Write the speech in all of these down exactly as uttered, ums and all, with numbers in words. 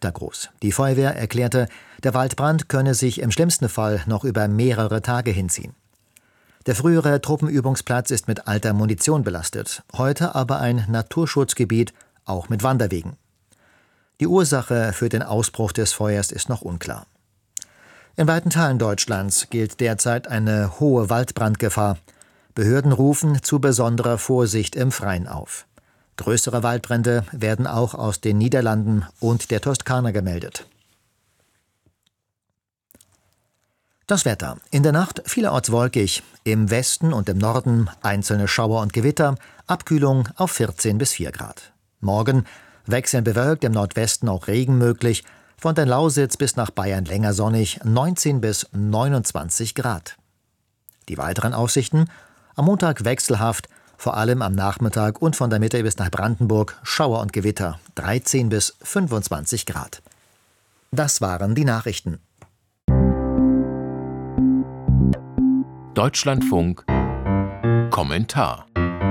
Hektar groß. Die Feuerwehr erklärte, der Waldbrand könne sich im schlimmsten Fall noch über mehrere Tage hinziehen. Der frühere Truppenübungsplatz ist mit alter Munition belastet, heute aber ein Naturschutzgebiet, auch mit Wanderwegen. Die Ursache für den Ausbruch des Feuers ist noch unklar. In weiten Teilen Deutschlands gilt derzeit eine hohe Waldbrandgefahr. Behörden rufen zu besonderer Vorsicht im Freien auf. Größere Waldbrände werden auch aus den Niederlanden und der Toskana gemeldet. Das Wetter. In der Nacht vielerorts wolkig, im Westen und im Norden einzelne Schauer und Gewitter, Abkühlung auf vierzehn bis vier Grad. Morgen wechselnd bewölkt, im Nordwesten auch Regen möglich, von der Lausitz bis nach Bayern länger sonnig, neunzehn bis neunundzwanzig Grad. Die weiteren Aussichten: am Montag wechselhaft, vor allem am Nachmittag und von der Mitte bis nach Brandenburg Schauer und Gewitter, dreizehn bis fünfundzwanzig Grad. Das waren die Nachrichten. Deutschlandfunk Kommentar.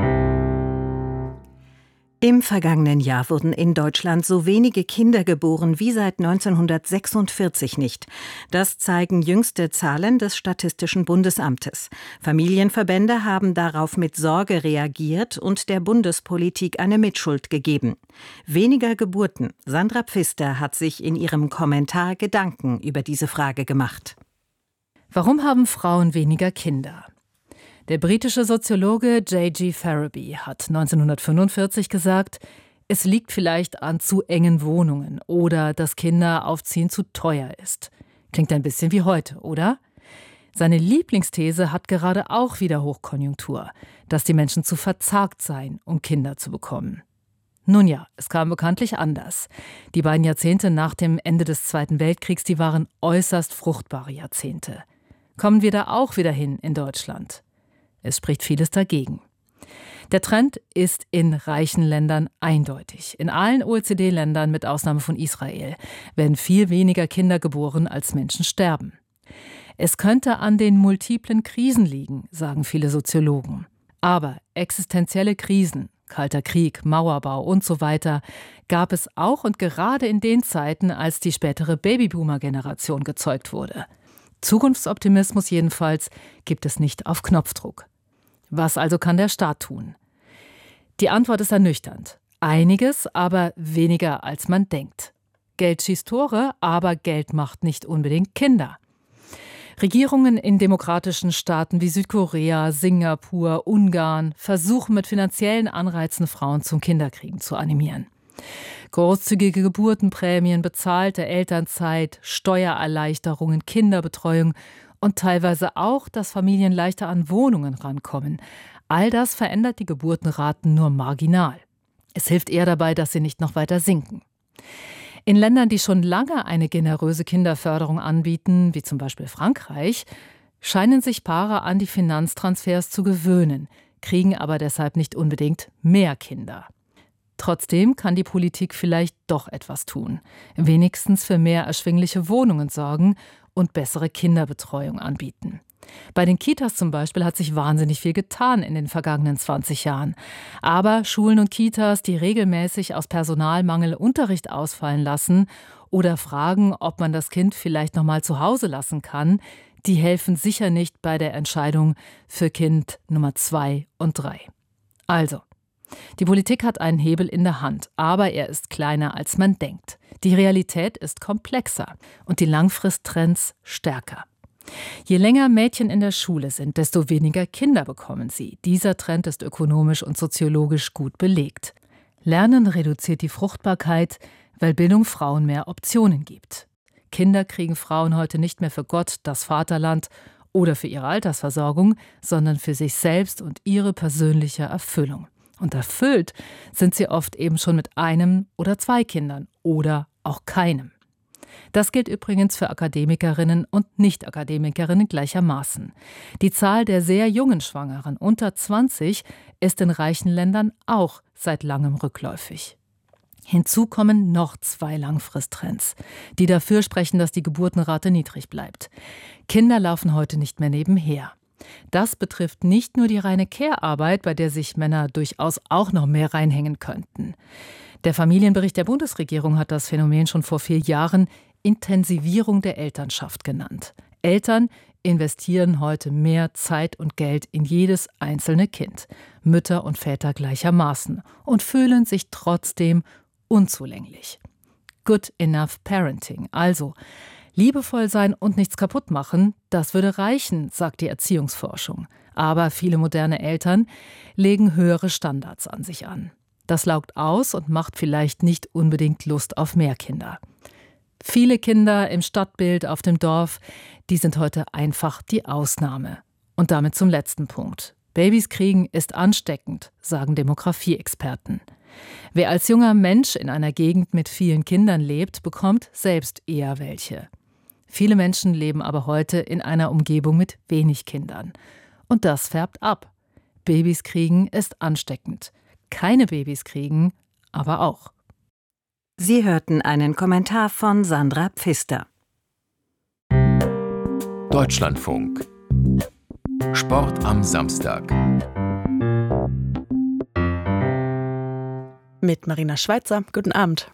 Im vergangenen Jahr wurden in Deutschland so wenige Kinder geboren wie seit neunzehnhundertsechsundvierzig nicht. Das zeigen jüngste Zahlen des Statistischen Bundesamtes. Familienverbände haben darauf mit Sorge reagiert und der Bundespolitik eine Mitschuld gegeben. Weniger Geburten. Sandra Pfister hat sich in ihrem Kommentar Gedanken über diese Frage gemacht. Warum haben Frauen weniger Kinder? Der britische Soziologe J G Faraby hat neunzehnhundertfünfundvierzig gesagt, es liegt vielleicht an zu engen Wohnungen oder dass Kinderaufziehen zu teuer ist. Klingt ein bisschen wie heute, oder? Seine Lieblingsthese hat gerade auch wieder Hochkonjunktur, dass die Menschen zu verzagt seien, um Kinder zu bekommen. Nun ja, es kam bekanntlich anders. Die beiden Jahrzehnte nach dem Ende des Zweiten Weltkriegs, die waren äußerst fruchtbare Jahrzehnte. Kommen wir da auch wieder hin in Deutschland? Es spricht vieles dagegen. Der Trend ist in reichen Ländern eindeutig. In allen O E C D-Ländern, mit Ausnahme von Israel, werden viel weniger Kinder geboren, als Menschen sterben. Es könnte an den multiplen Krisen liegen, sagen viele Soziologen. Aber existenzielle Krisen, Kalter Krieg, Mauerbau und so weiter, gab es auch und gerade in den Zeiten, als die spätere Babyboomer-Generation gezeugt wurde. Zukunftsoptimismus jedenfalls gibt es nicht auf Knopfdruck. Was also kann der Staat tun? Die Antwort ist ernüchternd. Einiges, aber weniger als man denkt. Geld schießt Tore, aber Geld macht nicht unbedingt Kinder. Regierungen in demokratischen Staaten wie Südkorea, Singapur, Ungarn versuchen mit finanziellen Anreizen Frauen zum Kinderkriegen zu animieren. Großzügige Geburtenprämien, bezahlte Elternzeit, Steuererleichterungen, Kinderbetreuung und teilweise auch, dass Familien leichter an Wohnungen rankommen. All das verändert die Geburtenraten nur marginal. Es hilft eher dabei, dass sie nicht noch weiter sinken. In Ländern, die schon lange eine generöse Kinderförderung anbieten, wie zum Beispiel Frankreich, scheinen sich Paare an die Finanztransfers zu gewöhnen, kriegen aber deshalb nicht unbedingt mehr Kinder. Trotzdem kann die Politik vielleicht doch etwas tun, wenigstens für mehr erschwingliche Wohnungen sorgen und bessere Kinderbetreuung anbieten. Bei den Kitas zum Beispiel hat sich wahnsinnig viel getan in den vergangenen zwanzig Jahren. Aber Schulen und Kitas, die regelmäßig aus Personalmangel Unterricht ausfallen lassen oder fragen, ob man das Kind vielleicht noch mal zu Hause lassen kann, die helfen sicher nicht bei der Entscheidung für Kind Nummer zwei und drei. Also, die Politik hat einen Hebel in der Hand, aber er ist kleiner, als man denkt. Die Realität ist komplexer und die Langfristtrends stärker. Je länger Mädchen in der Schule sind, desto weniger Kinder bekommen sie. Dieser Trend ist ökonomisch und soziologisch gut belegt. Lernen reduziert die Fruchtbarkeit, weil Bildung Frauen mehr Optionen gibt. Kinder kriegen Frauen heute nicht mehr für Gott, das Vaterland oder für ihre Altersversorgung, sondern für sich selbst und ihre persönliche Erfüllung. Und erfüllt sind sie oft eben schon mit einem oder zwei Kindern oder auch keinem. Das gilt übrigens für Akademikerinnen und Nicht-Akademikerinnen gleichermaßen. Die Zahl der sehr jungen Schwangeren unter zwanzig ist in reichen Ländern auch seit langem rückläufig. Hinzu kommen noch zwei Langfristtrends, die dafür sprechen, dass die Geburtenrate niedrig bleibt. Kinder laufen heute nicht mehr nebenher. Das betrifft nicht nur die reine Care-Arbeit, bei der sich Männer durchaus auch noch mehr reinhängen könnten. Der Familienbericht der Bundesregierung hat das Phänomen schon vor vier Jahren Intensivierung der Elternschaft genannt. Eltern investieren heute mehr Zeit und Geld in jedes einzelne Kind, Mütter und Väter gleichermaßen, und fühlen sich trotzdem unzulänglich. Good enough parenting, also liebevoll sein und nichts kaputt machen, das würde reichen, sagt die Erziehungsforschung. Aber viele moderne Eltern legen höhere Standards an sich an. Das laugt aus und macht vielleicht nicht unbedingt Lust auf mehr Kinder. Viele Kinder im Stadtbild auf dem Dorf, die sind heute einfach die Ausnahme. Und damit zum letzten Punkt. Babys kriegen ist ansteckend, sagen Demografie-Experten. Wer als junger Mensch in einer Gegend mit vielen Kindern lebt, bekommt selbst eher welche. Viele Menschen leben aber heute in einer Umgebung mit wenig Kindern. Und das färbt ab. Babys kriegen ist ansteckend. Keine Babys kriegen aber auch. Sie hörten einen Kommentar von Sandra Pfister. Deutschlandfunk. Sport am Samstag. Mit Marina Schweizer. Guten Abend.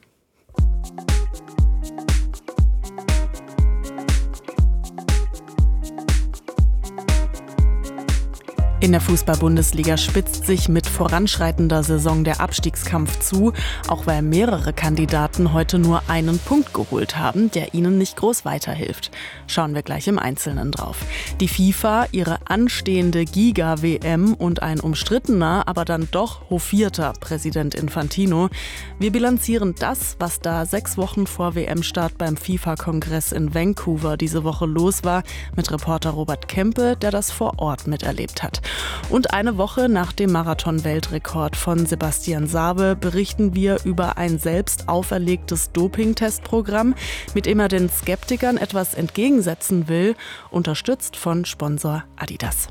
In der Fußball-Bundesliga spitzt sich mit voranschreitender Saison der Abstiegskampf zu, auch weil mehrere Kandidaten heute nur einen Punkt geholt haben, der ihnen nicht groß weiterhilft. Schauen wir gleich im Einzelnen drauf. Die FIFA, ihre anstehende Giga-W M und ein umstrittener, aber dann doch hofierter Präsident Infantino. Wir bilanzieren das, was da sechs Wochen vor W M-Start beim FIFA-Kongress in Vancouver diese Woche los war, mit Reporter Robert Kempe, der das vor Ort miterlebt hat. Und eine Woche nach dem Marathon-Weltrekord von Sebastian Sabe berichten wir über ein selbst auferlegtes Doping-Testprogramm, mit dem er den Skeptikern etwas entgegensetzen will, unterstützt von Sponsor Adidas.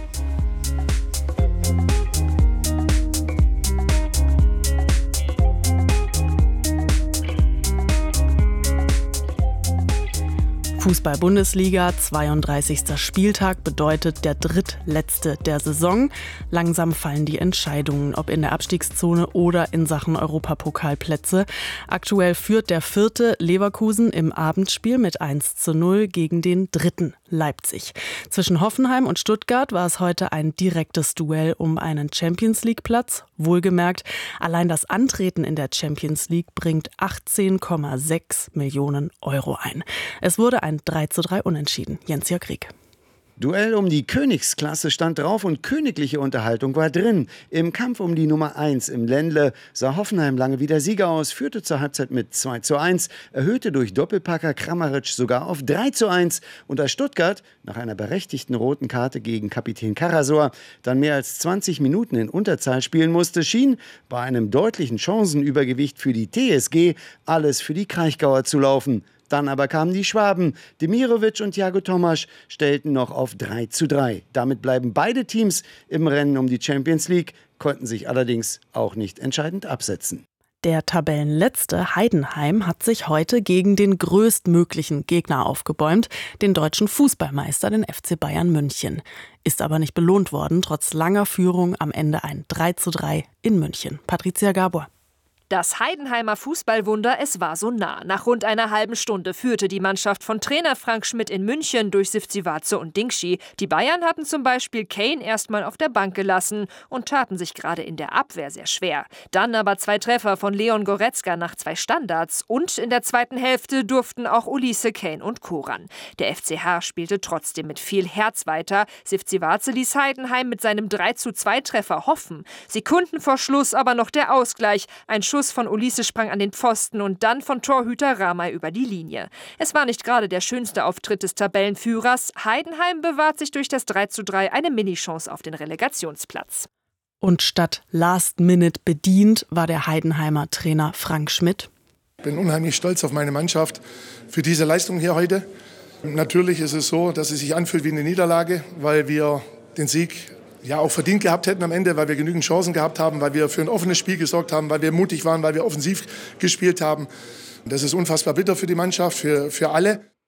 Fußball-Bundesliga, zweiunddreißigster Spieltag bedeutet der drittletzte der Saison. Langsam fallen die Entscheidungen, ob in der Abstiegszone oder in Sachen Europapokalplätze. Aktuell führt der vierte Leverkusen im Abendspiel mit eins zu null gegen den dritten Leipzig. Zwischen Hoffenheim und Stuttgart war es heute ein direktes Duell um einen Champions-League-Platz. Wohlgemerkt, allein das Antreten in der Champions League bringt achtzehn Komma sechs Millionen Euro ein. Es wurde ein drei zu drei Unentschieden. Jens-Jörg Rieck. Duell um die Königsklasse stand drauf und königliche Unterhaltung war drin. Im Kampf um die Nummer eins im Ländle sah Hoffenheim lange wieder Sieger aus, führte zur Halbzeit mit zwei zu eins, erhöhte durch Doppelpacker Kramaric sogar auf drei zu eins und als Stuttgart nach einer berechtigten roten Karte gegen Kapitän Karasor dann mehr als zwanzig Minuten in Unterzahl spielen musste, schien bei einem deutlichen Chancenübergewicht für die T S G alles für die Kraichgauer zu laufen. Dann aber kamen die Schwaben. Demirovic und Thiago Tomasch stellten noch auf drei zu drei. Damit bleiben beide Teams im Rennen um die Champions League, konnten sich allerdings auch nicht entscheidend absetzen. Der Tabellenletzte Heidenheim hat sich heute gegen den größtmöglichen Gegner aufgebäumt, den deutschen Fußballmeister, den F C Bayern München. Ist aber nicht belohnt worden, trotz langer Führung am Ende ein drei zu drei in München. Patricia Gabor. Das Heidenheimer Fußballwunder, es war so nah. Nach rund einer halben Stunde führte die Mannschaft von Trainer Frank Schmidt in München durch Sivcivace und Dingschi. Die Bayern hatten zum Beispiel Kane erstmal auf der Bank gelassen und taten sich gerade in der Abwehr sehr schwer. Dann aber zwei Treffer von Leon Goretzka nach zwei Standards und in der zweiten Hälfte durften auch Ulisse, Kane und Co. ran. Der F C H spielte trotzdem mit viel Herz weiter. Sivcivace ließ Heidenheim mit seinem drei zu zwei Treffer hoffen. Sekunden vor Schluss aber noch der Ausgleich. Ein Schuss von Ulisse sprang an den Pfosten und dann von Torhüter Ramay über die Linie. Es war nicht gerade der schönste Auftritt des Tabellenführers. Heidenheim bewahrt sich durch das drei zu drei eine Minichance auf den Relegationsplatz. Und statt Last Minute bedient war der Heidenheimer Trainer Frank Schmidt. Ich bin unheimlich stolz auf meine Mannschaft für diese Leistung hier heute. Natürlich ist es so, dass es sich anfühlt wie eine Niederlage, weil wir den Sieg ja auch verdient gehabt hätten am Ende, weil wir genügend Chancen gehabt haben, weil wir für ein offenes Spiel gesorgt haben, weil wir mutig waren, weil wir offensiv gespielt haben. Das ist unfassbar bitter für die Mannschaft, für, für alle.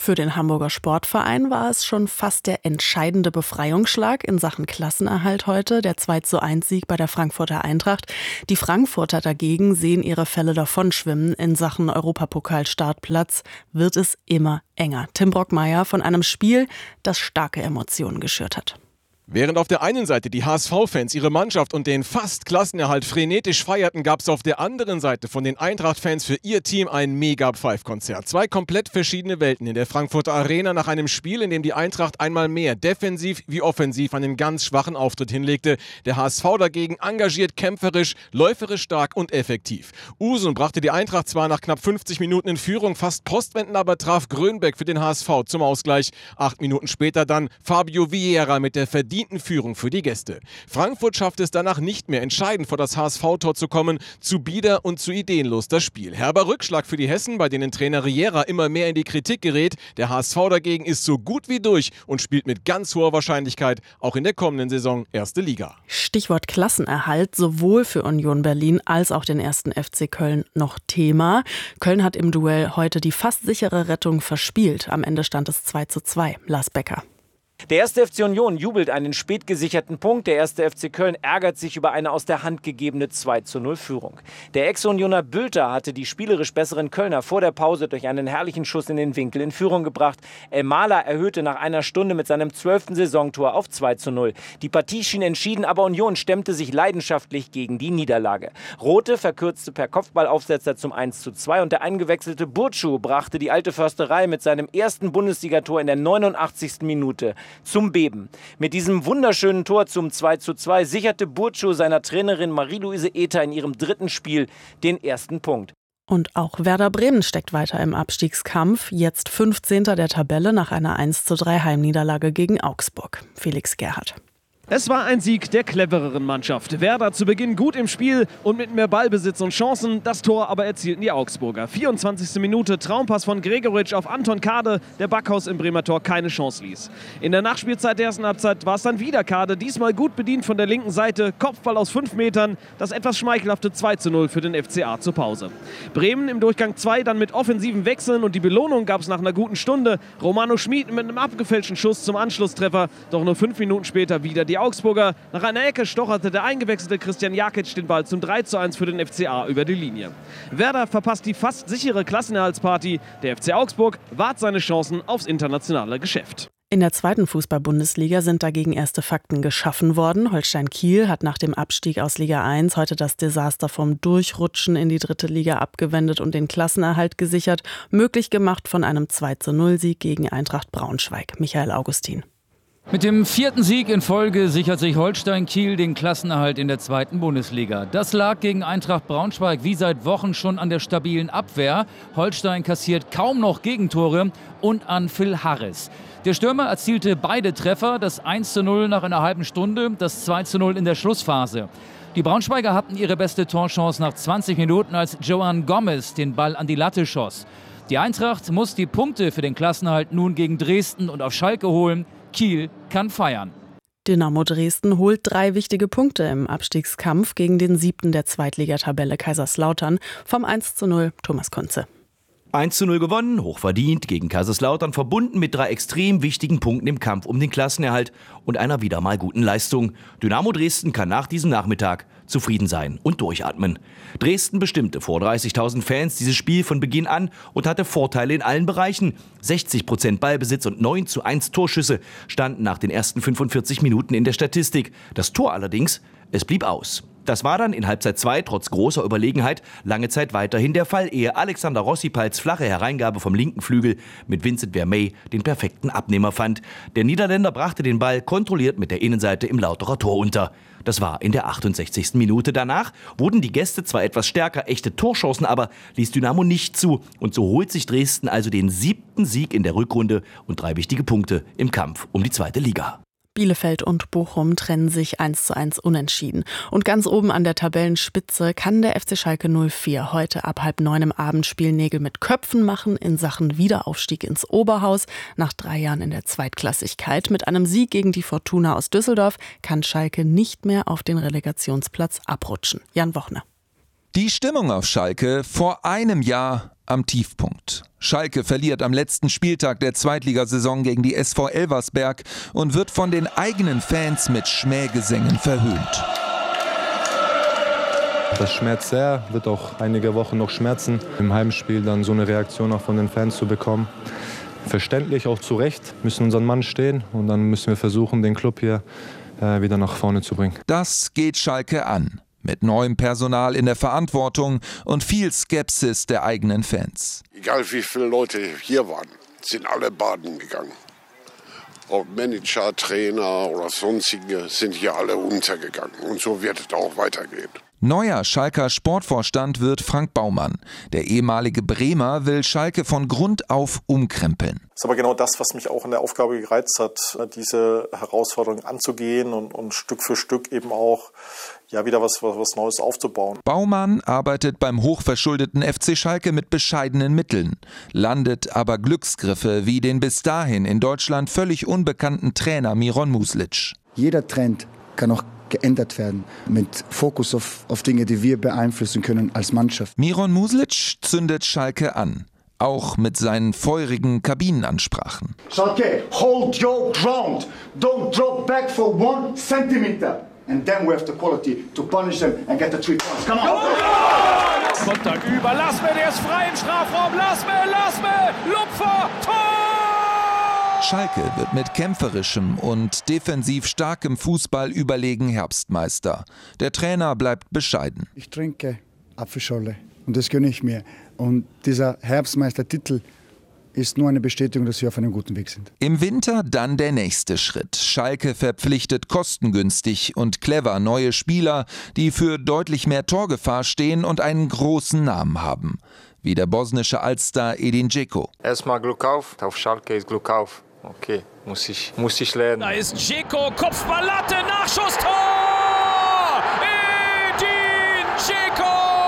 Für den Hamburger Sportverein war es schon fast der entscheidende Befreiungsschlag in Sachen Klassenerhalt heute, der zwei zu eins Sieg bei der Frankfurter Eintracht. Die Frankfurter dagegen sehen ihre Fälle davonschwimmen. In Sachen Europapokal-Startplatz wird es immer enger. Tim Brockmeier von einem Spiel, das starke Emotionen geschürt hat. Während auf der einen Seite die H S V-Fans ihre Mannschaft und den fast Klassenerhalt frenetisch feierten, gab es auf der anderen Seite von den Eintracht-Fans für ihr Team ein Mega-Pfeif-Konzert. Zwei komplett verschiedene Welten in der Frankfurter Arena nach einem Spiel, in dem die Eintracht einmal mehr defensiv wie offensiv einen ganz schwachen Auftritt hinlegte. Der H S V dagegen engagiert, kämpferisch, läuferisch stark und effektiv. Usun brachte die Eintracht zwar nach knapp fünfzig Minuten in Führung, fast postwendend aber traf Grönbeck für den H S V zum Ausgleich. Acht Minuten später dann Fabio Vieira mit der verdienten Führung für die Gäste. Frankfurt schafft es danach nicht mehr, entscheidend vor das H S V-Tor zu kommen. Zu bieder und zu ideenlos das Spiel. Herber Rückschlag für die Hessen, bei denen Trainer Riera immer mehr in die Kritik gerät. Der H S V dagegen ist so gut wie durch und spielt mit ganz hoher Wahrscheinlichkeit auch in der kommenden Saison erste Liga. Stichwort Klassenerhalt, sowohl für Union Berlin als auch den ersten F C Köln noch Thema. Köln hat im Duell heute die fast sichere Rettung verspielt. Am Ende stand es zwei zu zwei. Lars Becker. Der erste F C Union jubelt einen spät gesicherten Punkt. Der erste F C Köln ärgert sich über eine aus der Hand gegebene zwei zu null Führung. Der Ex-Unioner Bülter hatte die spielerisch besseren Kölner vor der Pause durch einen herrlichen Schuss in den Winkel in Führung gebracht. El Mala erhöhte nach einer Stunde mit seinem zwölften Saisontor auf zwei zu null. Die Partie schien entschieden, aber Union stemmte sich leidenschaftlich gegen die Niederlage. Rote verkürzte per Kopfballaufsetzer zum eins zu zwei und der eingewechselte Burcu brachte die alte Försterei mit seinem ersten Bundesligator in der neunundachtzigsten Minute zum Beben. Mit diesem wunderschönen Tor zum zwei zu zwei sicherte Burcu seiner Trainerin Marie-Louise Ether in ihrem dritten Spiel den ersten Punkt. Und auch Werder Bremen steckt weiter im Abstiegskampf. Jetzt fünfzehnter der Tabelle nach einer eins zu drei Heimniederlage gegen Augsburg. Felix Gerhardt. Es war ein Sieg der clevereren Mannschaft. Werder zu Beginn gut im Spiel und mit mehr Ballbesitz und Chancen. Das Tor aber erzielten die Augsburger. vierundzwanzigste Minute, Traumpass von Gregoritsch auf Anton Kade, der Backhaus im Bremer Tor keine Chance ließ. In der Nachspielzeit der ersten Halbzeit war es dann wieder Kade, diesmal gut bedient von der linken Seite. Kopfball aus fünf Metern, das etwas schmeichelhafte zwei zu null für den F C A zur Pause. Bremen im Durchgang zwei dann mit offensiven Wechseln und die Belohnung gab es nach einer guten Stunde. Romano Schmid mit einem abgefälschten Schuss zum Anschlusstreffer, doch nur fünf Minuten später wieder die Augsburger. Nach einer Ecke stocherte der eingewechselte Christian Jakic den Ball zum drei zu eins für den F C A über die Linie. Werder verpasst die fast sichere Klassenerhaltspartie. Der F C Augsburg wahrt seine Chancen aufs internationale Geschäft. In der zweiten Fußball-Bundesliga sind dagegen erste Fakten geschaffen worden. Holstein Kiel hat nach dem Abstieg aus Liga eins heute das Desaster vom Durchrutschen in die dritte Liga abgewendet und den Klassenerhalt gesichert. Möglich gemacht von einem zwei zu null Sieg gegen Eintracht Braunschweig. Michael Augustin. Mit dem vierten Sieg in Folge sichert sich Holstein Kiel den Klassenerhalt in der zweiten Bundesliga. Das lag gegen Eintracht Braunschweig wie seit Wochen schon an der stabilen Abwehr. Holstein kassiert kaum noch Gegentore und an Phil Harris. Der Stürmer erzielte beide Treffer, das eins zu null nach einer halben Stunde, das zwei zu null in der Schlussphase. Die Braunschweiger hatten ihre beste Torchance nach zwanzig Minuten, als Joan Gomez den Ball an die Latte schoss. Die Eintracht muss die Punkte für den Klassenerhalt nun gegen Dresden und auf Schalke holen. Kiel kann feiern. Dynamo Dresden holt drei wichtige Punkte im Abstiegskampf gegen den siebten der Zweitligatabelle Kaiserslautern. Vom eins zu null Thomas Kunze. eins zu null gewonnen, hochverdient gegen Kaiserslautern, verbunden mit drei extrem wichtigen Punkten im Kampf um den Klassenerhalt und einer wieder mal guten Leistung. Dynamo Dresden kann nach diesem Nachmittag zufrieden sein und durchatmen. Dresden bestimmte vor dreißigtausend Fans dieses Spiel von Beginn an und hatte Vorteile in allen Bereichen. sechzig Prozent Ballbesitz und neun zu eins Torschüsse standen nach den ersten fünfundvierzig Minuten in der Statistik. Das Tor allerdings, es blieb aus. Das war dann in Halbzeit zwei trotz großer Überlegenheit lange Zeit weiterhin der Fall, ehe Alexander Rossipals flache Hereingabe vom linken Flügel mit Vincent Vermey den perfekten Abnehmer fand. Der Niederländer brachte den Ball kontrolliert mit der Innenseite im Lauterer Tor unter. Das war in der achtundsechzigsten Minute. Danach wurden die Gäste zwar etwas stärker, echte Torchancen aber ließ Dynamo nicht zu. Und so holt sich Dresden also den siebten Sieg in der Rückrunde und drei wichtige Punkte im Kampf um die zweite Liga. Bielefeld und Bochum trennen sich eins zu eins unentschieden. Und ganz oben an der Tabellenspitze kann der F C Schalke null vier heute ab halb neun im Abendspiel Nägel mit Köpfen machen in Sachen Wiederaufstieg ins Oberhaus. Nach drei Jahren in der Zweitklassigkeit mit einem Sieg gegen die Fortuna aus Düsseldorf kann Schalke nicht mehr auf den Relegationsplatz abrutschen. Jan Wochner. Die Stimmung auf Schalke vor einem Jahr am Tiefpunkt. Schalke verliert am letzten Spieltag der Zweitligasaison gegen die S V Elversberg und wird von den eigenen Fans mit Schmähgesängen verhöhnt. Das schmerzt sehr, wird auch einige Wochen noch schmerzen. Im Heimspiel dann so eine Reaktion auch von den Fans zu bekommen. Verständlich, auch zu Recht, müssen unseren Mann stehen und dann müssen wir versuchen, den Club hier äh, wieder nach vorne zu bringen. Das geht Schalke an. Mit neuem Personal in der Verantwortung und viel Skepsis der eigenen Fans. Egal wie viele Leute hier waren, sind alle baden gegangen. Ob Manager, Trainer oder sonstige sind hier alle untergegangen. Und so wird es auch weitergehen. Neuer Schalker Sportvorstand wird Frank Baumann. Der ehemalige Bremer will Schalke von Grund auf umkrempeln. Das ist aber genau das, was mich auch in der Aufgabe gereizt hat, diese Herausforderung anzugehen und, und Stück für Stück eben auch ja, wieder was, was, was Neues aufzubauen. Baumann arbeitet beim hochverschuldeten F C Schalke mit bescheidenen Mitteln, landet aber Glücksgriffe wie den bis dahin in Deutschland völlig unbekannten Trainer Miron Muslic. Jeder Trend kann auch geändert werden, mit Fokus auf, auf Dinge, die wir beeinflussen können als Mannschaft. Miron Muslic zündet Schalke an, auch mit seinen feurigen Kabinenansprachen. Schalke, hold your ground, don't drop back for one centimeter. And then we have the quality to punish them and get the three points. Come on! Konter über, lass mir, der ist frei im Strafraum, lass mir, lass mir, Lupfer, Tor! Schalke wird mit kämpferischem und defensiv starkem Fußball überlegen Herbstmeister. Der Trainer bleibt bescheiden. Ich trinke Apfelschorle und das gönne ich mir. Und dieser Herbstmeistertitel ist nur eine Bestätigung, dass wir auf einem guten Weg sind. Im Winter dann der nächste Schritt. Schalke verpflichtet kostengünstig und clever neue Spieler, die für deutlich mehr Torgefahr stehen und einen großen Namen haben. Wie der bosnische Altstar Edin Dzeko. Erstmal Glück auf, auf Schalke ist Glück auf. Okay, muss ich, muss ich lernen. Da ist Dzeko, Kopfball-Latte, Nachschusstor! Edin Dzeko!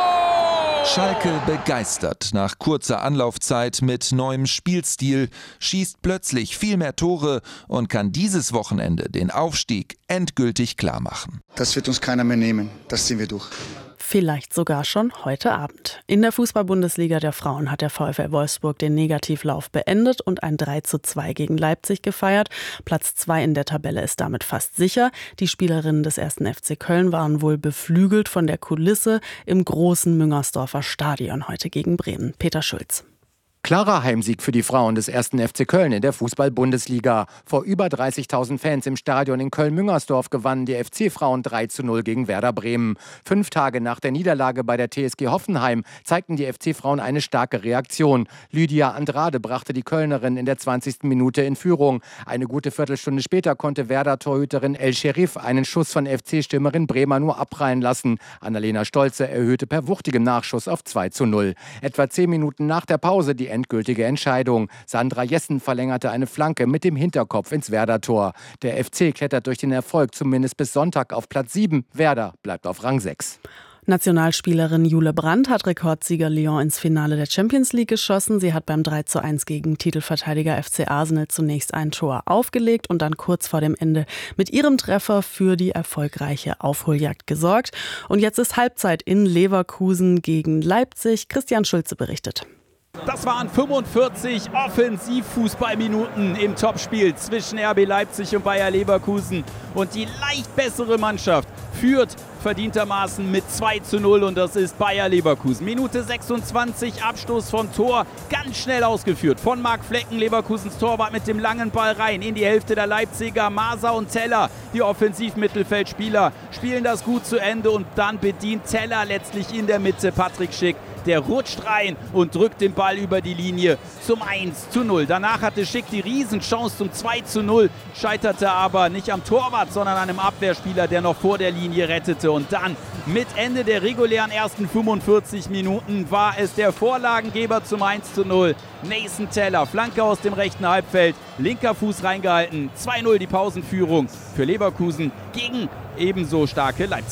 Schalke begeistert nach kurzer Anlaufzeit mit neuem Spielstil, schießt plötzlich viel mehr Tore und kann dieses Wochenende den Aufstieg endgültig klarmachen. Das wird uns keiner mehr nehmen, das ziehen wir durch. Vielleicht sogar schon heute Abend. In der Fußball-Bundesliga der Frauen hat der VfL Wolfsburg den Negativlauf beendet und ein drei zu zwei gegen Leipzig gefeiert. Platz zwei in der Tabelle ist damit fast sicher. Die Spielerinnen des ersten F C Köln waren wohl beflügelt von der Kulisse im großen Müngersdorfer Stadion heute gegen Bremen. Peter Schulz. Klarer Heimsieg für die Frauen des ersten F C Köln in der Fußball-Bundesliga. Vor über dreißigtausend Fans im Stadion in Köln-Müngersdorf gewannen die F C-Frauen drei zu null gegen Werder Bremen. Fünf Tage nach der Niederlage bei der T S G Hoffenheim zeigten die F C-Frauen eine starke Reaktion. Lydia Andrade brachte die Kölnerin in der zwanzigsten Minute in Führung. Eine gute Viertelstunde später konnte Werder-Torhüterin El Sherif einen Schuss von F C-Stürmerin Bremer nur abprallen lassen. Annalena Stolze erhöhte per wuchtigem Nachschuss auf zwei zu null. Etwa zehn Minuten nach der Pause die endgültige Entscheidung. Sandra Jessen verlängerte eine Flanke mit dem Hinterkopf ins Werder-Tor. Der F C klettert durch den Erfolg zumindest bis Sonntag auf Platz sieben. Werder bleibt auf Rang sechs. Nationalspielerin Jule Brandt hat Rekordsieger Lyon ins Finale der Champions League geschossen. Sie hat beim drei zu eins gegen Titelverteidiger F C Arsenal zunächst ein Tor aufgelegt und dann kurz vor dem Ende mit ihrem Treffer für die erfolgreiche Aufholjagd gesorgt. Und jetzt ist Halbzeit in Leverkusen gegen Leipzig. Christian Schulze berichtet. Das waren fünfundvierzig Offensivfußballminuten im Topspiel zwischen R B Leipzig und Bayer Leverkusen. Und die leicht bessere Mannschaft führt verdientermaßen mit zwei zu null und das ist Bayer Leverkusen. Minute sechsundzwanzig, Abstoß vom Tor, ganz schnell ausgeführt von Marc Flecken. Leverkusens Torwart mit dem langen Ball rein in die Hälfte der Leipziger. Maser und Teller, die Offensivmittelfeldspieler, spielen das gut zu Ende und dann bedient Teller letztlich in der Mitte Patrick Schick. Der rutscht rein und drückt den Ball über die Linie zum eins zu null. Danach hatte Schick die Riesenchance zum zwei zu null, scheiterte aber nicht am Torwart, sondern an einem Abwehrspieler, der noch vor der Linie rettete. Und dann mit Ende der regulären ersten fünfundvierzig Minuten war es der Vorlagengeber zum eins zu null. Nathan Teller, Flanke aus dem rechten Halbfeld, linker Fuß reingehalten, zwei null die Pausenführung für Leverkusen gegen ebenso starke Leipziger.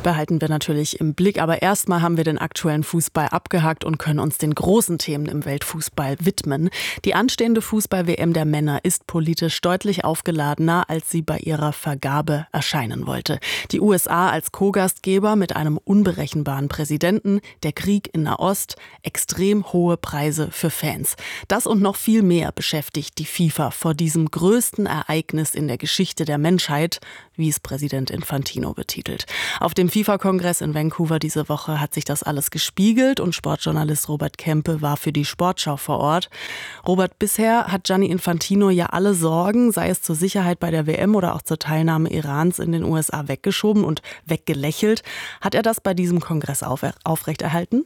behalten wir natürlich im Blick. Aber erstmal haben wir den aktuellen Fußball abgehakt und können uns den großen Themen im Weltfußball widmen. Die anstehende Fußball-W M der Männer ist politisch deutlich aufgeladener, als sie bei ihrer Vergabe erscheinen wollte. Die U S A als Co-Gastgeber mit einem unberechenbaren Präsidenten, der Krieg in Nahost, extrem hohe Preise für Fans. Das und noch viel mehr beschäftigt die FIFA vor diesem größten Ereignis in der Geschichte der Menschheit, wie es Präsident Infantino betitelt. Auf dem FIFA-Kongress in Vancouver diese Woche hat sich das alles gespiegelt und Sportjournalist Robert Kempe war für die Sportschau vor Ort. Robert, bisher hat Gianni Infantino ja alle Sorgen, sei es zur Sicherheit bei der W M oder auch zur Teilnahme Irans in den U S A, weggeschoben und weggelächelt. Hat er das bei diesem Kongress aufrechterhalten?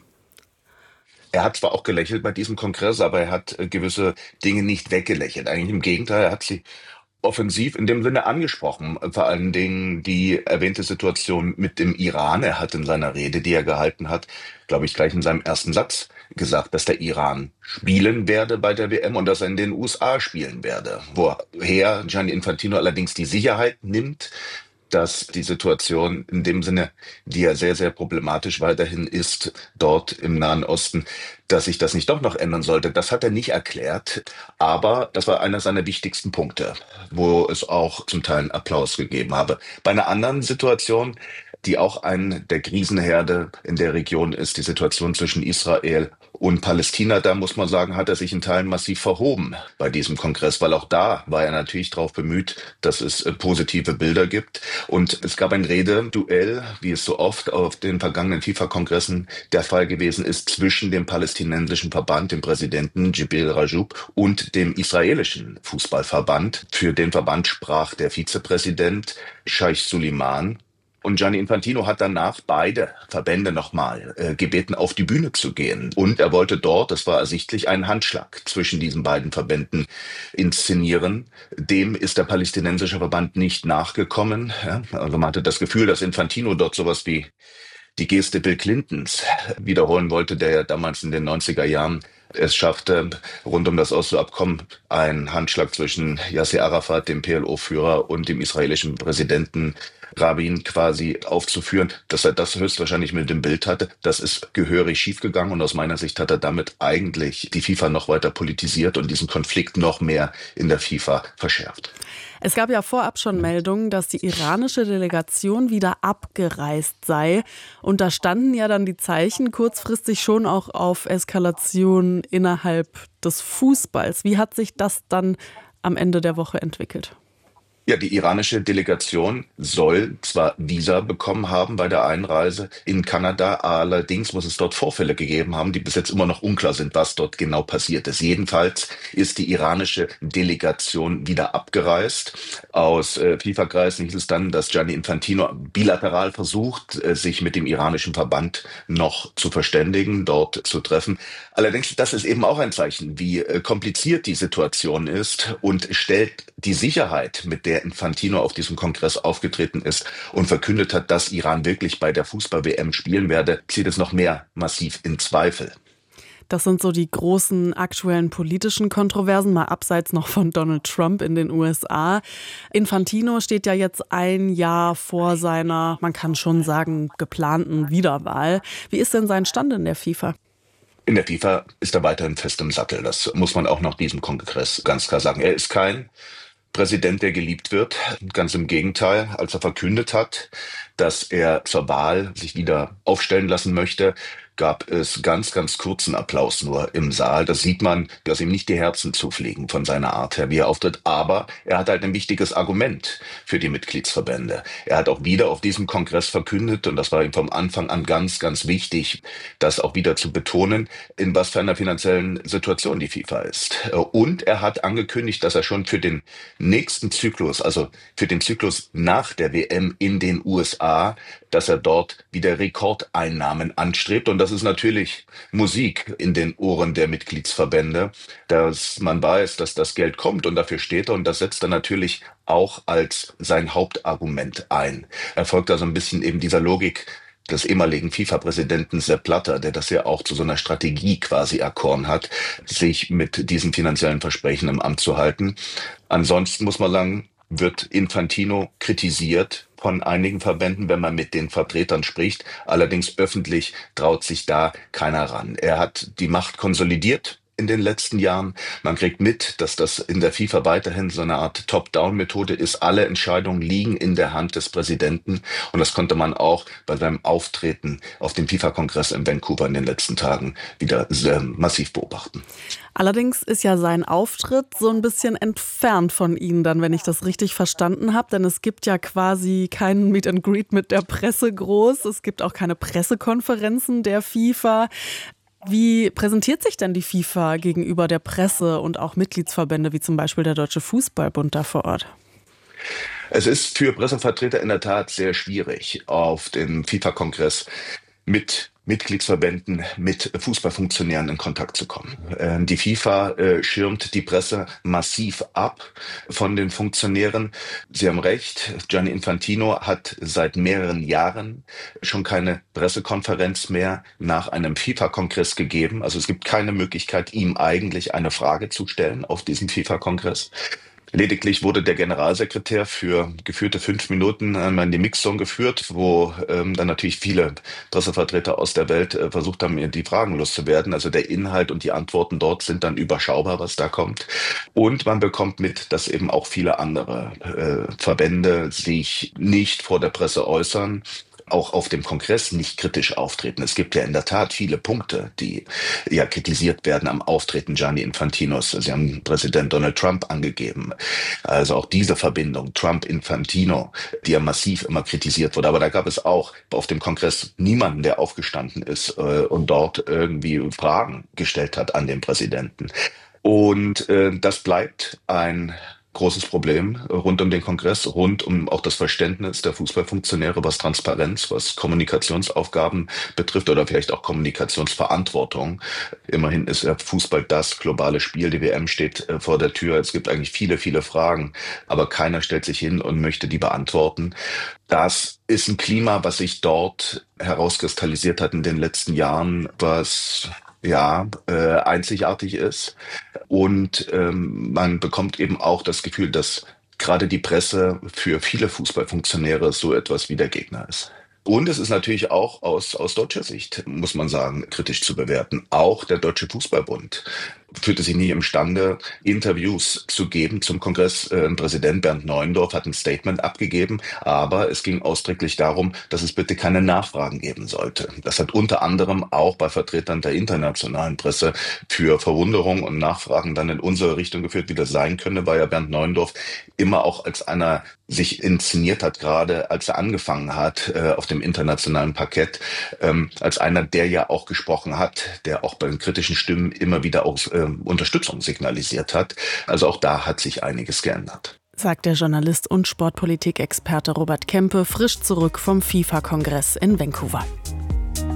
Er hat zwar auch gelächelt bei diesem Kongress, aber er hat gewisse Dinge nicht weggelächelt. Eigentlich im Gegenteil, er hat sie offensiv in dem Sinne angesprochen. Vor allen Dingen die erwähnte Situation mit dem Iran. Er hat in seiner Rede, die er gehalten hat, glaube ich, gleich in seinem ersten Satz gesagt, dass der Iran spielen werde bei der W M und dass er in den U S A spielen werde. Woher Gianni Infantino allerdings die Sicherheit nimmt, dass die Situation in dem Sinne, die ja sehr, sehr problematisch weiterhin ist, dort im Nahen Osten, dass sich das nicht doch noch ändern sollte. Das hat er nicht erklärt, aber das war einer seiner wichtigsten Punkte, wo es auch zum Teil einen Applaus gegeben habe. Bei einer anderen Situation, die auch eine der Krisenherde in der Region ist, die Situation zwischen Israel und Palästina, da muss man sagen, hat er sich in Teilen massiv verhoben bei diesem Kongress, weil auch da war er natürlich darauf bemüht, dass es positive Bilder gibt. Und es gab ein Rededuell, wie es so oft auf den vergangenen FIFA-Kongressen der Fall gewesen ist, zwischen dem palästinensischen Verband, dem Präsidenten Jibril Rajoub, und dem israelischen Fußballverband. Für den Verband sprach der Vizepräsident Scheich Suleiman. Und Gianni Infantino hat danach beide Verbände nochmal äh, gebeten, auf die Bühne zu gehen. Und er wollte dort, das war ersichtlich, einen Handschlag zwischen diesen beiden Verbänden inszenieren. Dem ist der palästinensische Verband nicht nachgekommen. Ja, also man hatte das Gefühl, dass Infantino dort sowas wie die Geste Bill Clintons wiederholen wollte, der ja damals in den neunziger Jahren es schaffte, rund um das Oslo-Abkommen einen Handschlag zwischen Yasser Arafat, dem P L O-Führer, und dem israelischen Präsidenten Rabin quasi aufzuführen. Dass er das höchstwahrscheinlich mit dem Bild hatte, das ist gehörig schiefgegangen und aus meiner Sicht hat er damit eigentlich die FIFA noch weiter politisiert und diesen Konflikt noch mehr in der FIFA verschärft. Es gab ja vorab schon Meldungen, dass die iranische Delegation wieder abgereist sei. Und da standen ja dann die Zeichen kurzfristig schon auch auf Eskalation innerhalb des Fußballs. Wie hat sich das dann am Ende der Woche entwickelt? Ja, die iranische Delegation soll zwar Visa bekommen haben bei der Einreise in Kanada, allerdings muss es dort Vorfälle gegeben haben, die bis jetzt immer noch unklar sind, was dort genau passiert ist. Jedenfalls ist die iranische Delegation wieder abgereist. Aus äh, FIFA-Kreisen hieß es dann, dass Gianni Infantino bilateral versucht, äh, sich mit dem iranischen Verband noch zu verständigen, dort zu treffen. Allerdings, das ist eben auch ein Zeichen, wie äh, kompliziert die Situation ist und stellt die Sicherheit, mit der Infantino auf diesem Kongress aufgetreten ist und verkündet hat, dass Iran wirklich bei der Fußball-W M spielen werde, zieht es noch mehr massiv in Zweifel. Das sind so die großen aktuellen politischen Kontroversen, mal abseits noch von Donald Trump in den U S A. Infantino steht ja jetzt ein Jahr vor seiner, man kann schon sagen, geplanten Wiederwahl. Wie ist denn sein Stand in der FIFA? In der FIFA ist er weiterhin fest im Sattel. Das muss man auch nach diesem Kongress ganz klar sagen. Er ist kein Präsident, der geliebt wird. Ganz im Gegenteil, als er verkündet hat, dass er zur Wahl sich wieder aufstellen lassen möchte, gab es ganz, ganz kurzen Applaus nur im Saal. Das sieht man, dass ihm nicht die Herzen zufliegen von seiner Art her, wie er auftritt. Aber er hat halt ein wichtiges Argument für die Mitgliedsverbände. Er hat auch wieder auf diesem Kongress verkündet, und das war ihm vom Anfang an ganz, ganz wichtig, das auch wieder zu betonen, in was für einer finanziellen Situation die FIFA ist. Und er hat angekündigt, dass er schon für den nächsten Zyklus, also für den Zyklus nach der W M in den U S A, dass er dort wieder Rekordeinnahmen anstrebt. Und das ist natürlich Musik in den Ohren der Mitgliedsverbände, dass man weiß, dass das Geld kommt und dafür steht er. Und das setzt er natürlich auch als sein Hauptargument ein. Er folgt also ein bisschen eben dieser Logik des ehemaligen FIFA-Präsidenten Sepp Blatter, der das ja auch zu so einer Strategie quasi erkoren hat, sich mit diesen finanziellen Versprechen im Amt zu halten. Ansonsten muss man sagen, wird Infantino kritisiert von einigen Verbänden, wenn man mit den Vertretern spricht. Allerdings öffentlich traut sich da keiner ran. Er hat die Macht konsolidiert in den letzten Jahren. Man kriegt mit, dass das in der FIFA weiterhin so eine Art Top-Down-Methode ist. Alle Entscheidungen liegen in der Hand des Präsidenten. Und das konnte man auch bei seinem Auftreten auf dem FIFA-Kongress in Vancouver in den letzten Tagen wieder sehr massiv beobachten. Allerdings ist ja sein Auftritt so ein bisschen entfernt von Ihnen dann, wenn ich das richtig verstanden habe. Denn es gibt ja quasi keinen Meet and Greet mit der Presse groß. Es gibt auch keine Pressekonferenzen der FIFA. Wie präsentiert sich denn die FIFA gegenüber der Presse und auch Mitgliedsverbände wie zum Beispiel der Deutsche Fußballbund da vor Ort? Es ist für Pressevertreter in der Tat sehr schwierig, auf dem FIFA-Kongress mit Mitgliedsverbänden, mit Fußballfunktionären in Kontakt zu kommen. Die FIFA schirmt die Presse massiv ab von den Funktionären. Sie haben recht, Gianni Infantino hat seit mehreren Jahren schon keine Pressekonferenz mehr nach einem FIFA-Kongress gegeben. Also es gibt keine Möglichkeit, ihm eigentlich eine Frage zu stellen auf diesem FIFA-Kongress. Lediglich wurde der Generalsekretär für geführte fünf Minuten einmal in die Mixzone geführt, wo ähm, dann natürlich viele Pressevertreter aus der Welt äh, versucht haben, die Fragen loszuwerden. Also der Inhalt und die Antworten dort sind dann überschaubar, was da kommt. Und man bekommt mit, dass eben auch viele andere äh, Verbände sich nicht vor der Presse äußern, auch auf dem Kongress nicht kritisch auftreten. Es gibt ja in der Tat viele Punkte, die ja kritisiert werden am Auftreten Gianni Infantinos. Sie haben Präsident Donald Trump angegeben. Also auch diese Verbindung Trump-Infantino, die ja massiv immer kritisiert wurde. Aber da gab es auch auf dem Kongress niemanden, der aufgestanden ist äh, und dort irgendwie Fragen gestellt hat an den Präsidenten. Und äh, das bleibt ein großes Problem rund um den Kongress, rund um auch das Verständnis der Fußballfunktionäre, was Transparenz, was Kommunikationsaufgaben betrifft oder vielleicht auch Kommunikationsverantwortung. Immerhin ist der Fußball das globale Spiel, die W M steht äh, vor der Tür. Es gibt eigentlich viele, viele Fragen, aber keiner stellt sich hin und möchte die beantworten. Das ist ein Klima, was sich dort herauskristallisiert hat in den letzten Jahren, was ja, äh, einzigartig ist. Und ähm, man bekommt eben auch das Gefühl, dass gerade die Presse für viele Fußballfunktionäre so etwas wie der Gegner ist. Und es ist natürlich auch aus, aus deutscher Sicht, muss man sagen, kritisch zu bewerten. Auch der Deutsche Fußballbund fühlte sich nie imstande, Interviews zu geben zum Kongress. Äh, Präsident Bernd Neuendorf hat ein Statement abgegeben, aber es ging ausdrücklich darum, dass es bitte keine Nachfragen geben sollte. Das hat unter anderem auch bei Vertretern der internationalen Presse für Verwunderung und Nachfragen dann in unsere Richtung geführt, wie das sein könne, weil ja Bernd Neuendorf immer auch als einer sich inszeniert hat, gerade als er angefangen hat äh, auf dem internationalen Parkett, ähm, als einer, der ja auch gesprochen hat, der auch bei den kritischen Stimmen immer wieder auch äh, Unterstützung signalisiert hat. Also auch da hat sich einiges geändert. Sagt der Journalist und Sportpolitik-Experte Robert Kempe, frisch zurück vom FIFA-Kongress in Vancouver.